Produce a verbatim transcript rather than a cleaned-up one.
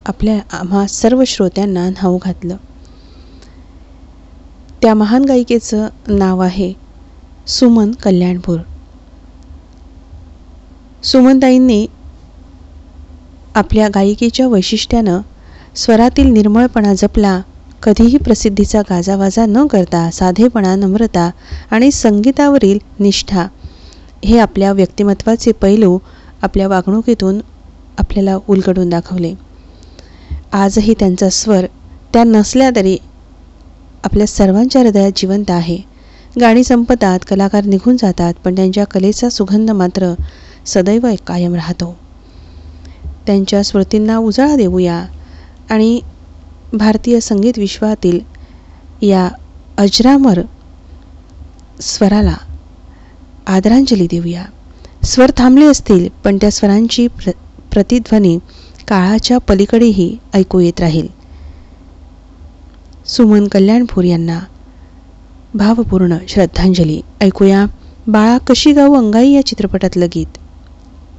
आपल्या आम्हा सर्व श्रोत्यांना न्हाऊ घातलं. त्या महान गायिकेचं नाव आहे सुमन कल्याणपूर. सुमनताईंनी आपल्या गायिकेच्या वैशिष्ट्यानं स्वरातील निर्मळपणा जपला. कधीही प्रसिद्धीचा गाजावाजा न करता साधेपणा, नम्रता आणि संगीतावरील निष्ठा हे आपल्या व्यक्तिमत्वाचे पैलू आपल्या वागणुकीतून आपल्याला उलगडून दाखवले. आजही त्यांचा स्वर त्या नसल्या तरी आपल्या सर्वांच्या हृदयात जिवंत आहे. गाणी संपतात, कलाकार निघून जातात, पण त्यांच्या कलेचा सुगंध मात्र सदैव कायम राहतो. त्यांच्या स्मृतींना उजाळा देऊया आणि भारतीय संगीत विश्वातील या अजरामर स्वराला आदरांजली देऊया. स्वर थांबले असतील, पण त्या स्वरांची प्र प्रतिध्वनी काळाच्या पलीकडेही ऐकू येत राहील. सुमन कल्याणपूर यांना भावपूर्ण श्रद्धांजली. ऐकूया बाळा कशी गाऊ अंगाई या चित्रपटातलं गीत.